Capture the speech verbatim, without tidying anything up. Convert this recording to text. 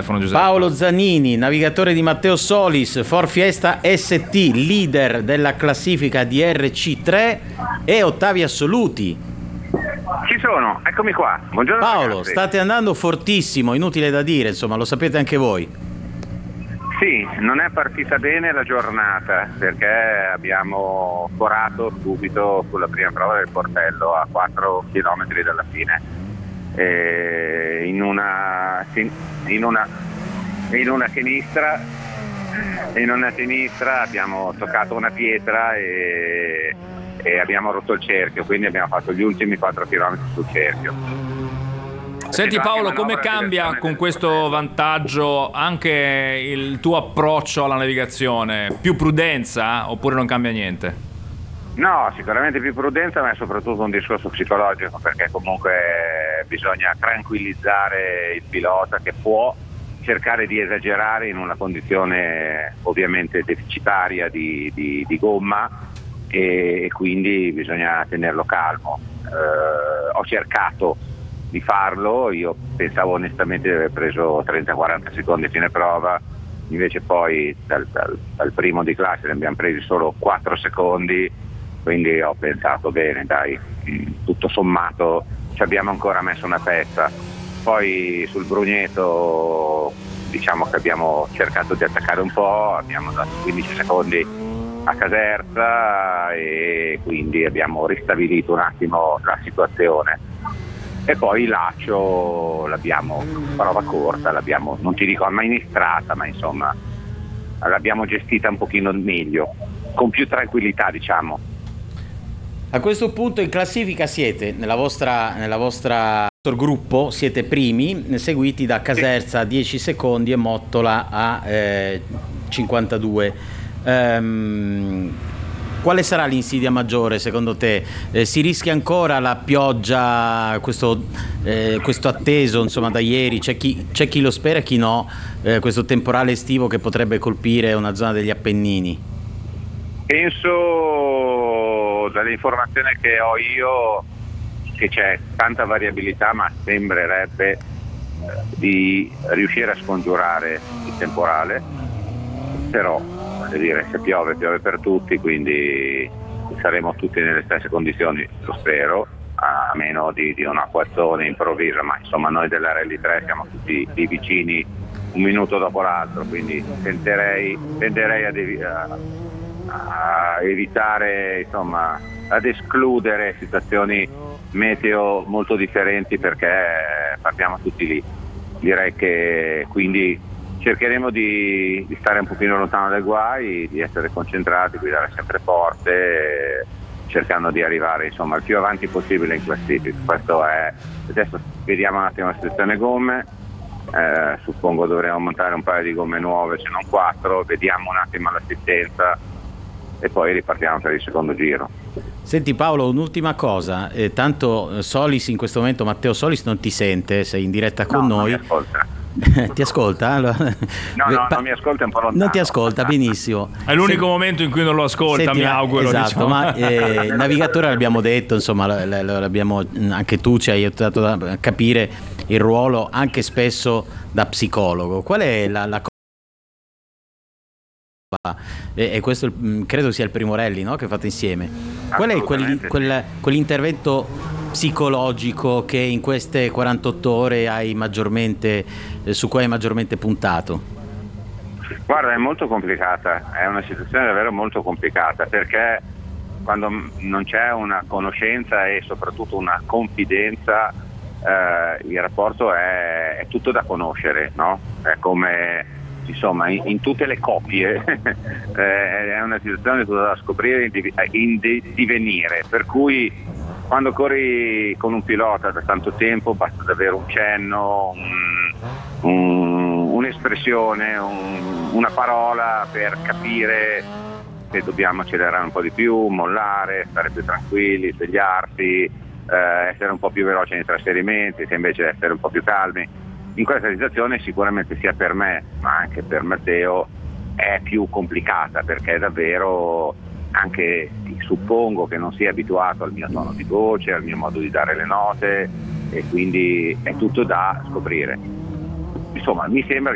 telefono, Giuseppe. Paolo Zanini, navigatore di Matteo Solis, Ford Fiesta S T, leader della classifica di R C tre, e Ottavio Assoluti. Ci sono, eccomi qua. Buongiorno Paolo, ragazzi. state andando fortissimo, inutile da dire, insomma, lo sapete anche voi. Sì, non è partita bene la giornata perché abbiamo forato subito sulla prima prova del portello a quattro chilometri dalla fine. E in una in una in una sinistra in una sinistra abbiamo toccato una pietra e, e abbiamo rotto il cerchio, quindi abbiamo fatto gli ultimi quattro chilometri sul cerchio. Senti Paolo, come cambia con questo vantaggio anche il tuo approccio alla navigazione? Più prudenza oppure non cambia niente? No, sicuramente più prudenza, ma è soprattutto un discorso psicologico, perché comunque bisogna tranquillizzare il pilota che può cercare di esagerare in una condizione ovviamente deficitaria di, di, di gomma e, e quindi bisogna tenerlo calmo. Eh, ho cercato di farlo, io pensavo onestamente di aver preso trenta quaranta secondi a fine prova, invece poi dal, dal, dal primo di classe ne abbiamo presi solo quattro secondi, quindi ho pensato bene, dai, tutto sommato ci abbiamo ancora messo una pezza. Poi sul Brugneto diciamo che abbiamo cercato di attaccare un po', abbiamo dato quindici secondi a Caserta e quindi abbiamo ristabilito un attimo la situazione. E poi Lacio l'abbiamo, prova corta, l'abbiamo, non ti dico amministrata, ma insomma l'abbiamo gestita un pochino meglio, con più tranquillità, diciamo. A questo punto in classifica siete, nella vostra, nella vostra gruppo, siete primi, seguiti da Caserza a dieci secondi e Mottola a eh, cinquantadue. Um, Quale sarà l'insidia maggiore secondo te? Eh, si rischia ancora la pioggia, questo, eh, questo atteso insomma da ieri? C'è chi, c'è chi lo spera e chi no, eh, questo temporale estivo che potrebbe colpire una zona degli Appennini? Penso, dalle informazioni che ho io, che c'è tanta variabilità, ma sembrerebbe di riuscire a scongiurare il temporale, però dire, se piove piove per tutti, quindi saremo tutti nelle stesse condizioni, lo spero, a meno di, di un acquazzone improvviso, ma insomma noi della Rally tre siamo tutti lì vicini un minuto dopo l'altro, quindi tenterei, tenderei ad evi- a, a evitare, insomma, ad escludere situazioni meteo molto differenti perché partiamo tutti lì. Direi che quindi cercheremo di, di stare un pochino lontano dai guai, di essere concentrati, guidare sempre forte, eh, cercando di arrivare insomma il più avanti possibile in classifica. Questo è. Adesso vediamo un attimo la situazione gomme, eh, suppongo dovremo montare un paio di gomme nuove, se non quattro, vediamo un attimo l'assistenza e poi ripartiamo per il secondo giro. Senti Paolo, un'ultima cosa, eh, tanto Solis in questo momento, Matteo Solis non ti sente, sei in diretta con no, noi. Non mi ascolta. Ti ascolta? Allora, no, no, non mi ascolta, un po' lontano. Non ti ascolta, benissimo. È l'unico Se... momento in cui non lo ascolta, Senti, mi auguro. Esatto, diciamo. ma eh, il navigatore l'abbiamo detto, insomma, l'abbiamo, anche tu ci hai aiutato a capire il ruolo anche spesso da psicologo. Qual è la, la cosa? E, e questo credo sia il primo rally, no, che fate insieme. Qual è quel, quel, quell'intervento psicologico che in queste quarantotto ore hai maggiormente, eh, su cui hai maggiormente puntato? Guarda, è molto complicata, è una situazione davvero molto complicata, perché quando non c'è una conoscenza e soprattutto una confidenza, eh, il rapporto è, è tutto da conoscere, no? È come insomma in, in tutte le coppie eh, è una situazione tutta da scoprire in, div- in di- divenire, per cui quando corri con un pilota da tanto tempo basta davvero un cenno, un, un, un'espressione, un, una parola per capire se dobbiamo accelerare un po' di più, mollare, stare più tranquilli, svegliarsi, eh, essere un po' più veloci nei trasferimenti, se invece essere un po' più calmi. In questa situazione sicuramente sia per me ma anche per Matteo è più complicata, perché davvero anche suppongo che non sia abituato al mio tono di voce, al mio modo di dare le note, e quindi è tutto da scoprire. Insomma, mi sembra che